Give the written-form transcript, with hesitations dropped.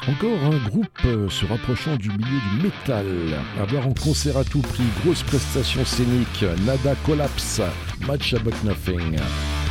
Encore un groupe se rapprochant du milieu du métal. À voir en concert à tout prix, grosse prestation scénique, Nada Collapse, Match About Nothing.